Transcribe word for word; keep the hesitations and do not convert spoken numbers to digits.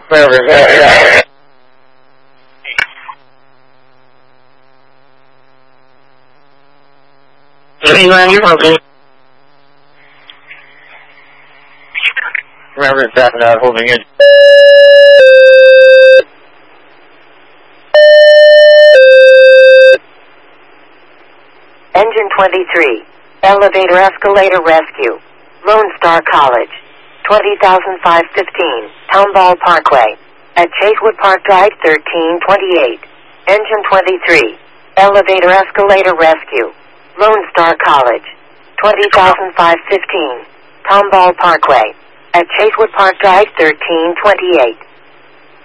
Whatever that. Anyone you're okay. Remember that not holding it. Engine twenty-three. Elevator escalator rescue. Lone Star College. twenty thousand five hundred fifteen. Townball Parkway. At Chasewood Park Drive thirteen twenty-eight. Engine twenty-three. Elevator escalator rescue. Lone Star College. twenty thousand five hundred fifteen. Townball Parkway. At Chasewood Park Drive thirteen twenty-eight.